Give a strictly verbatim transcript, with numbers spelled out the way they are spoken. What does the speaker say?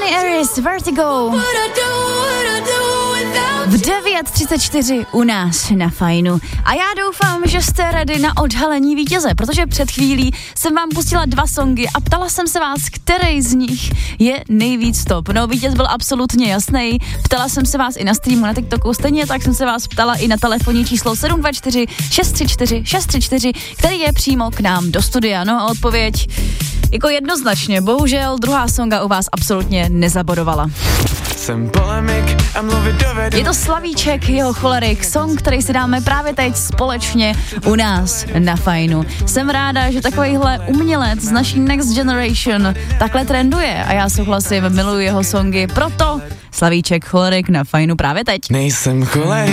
Calvin Harris, Vertigo. V devět třicet čtyři u nás na Fajnu. A já doufám, že jste ready na odhalení vítěze, protože před chvílí jsem vám pustila dva songy a ptala jsem se vás, který z nich je nejvíc top. No, vítěz byl absolutně jasný. Ptala jsem se vás i na streamu na TikToku, stejně tak jsem se vás ptala i na telefonní číslo sedm dva čtyři šest tři čtyři šest tři čtyři, který je přímo k nám do studia. No a odpověď jako jednoznačně, bohužel druhá songa u vás absolutně nezabodovala. Je to Slavíček, jeho Cholerik, song, který si dáme právě teď společně u nás na Fajnu. Jsem ráda, že takovýhle umělec z naší Next Generation takhle trenduje a já souhlasím, miluji jeho songy, proto Slavíček, Cholerik na Fajnu právě teď. Nejsem cholerik.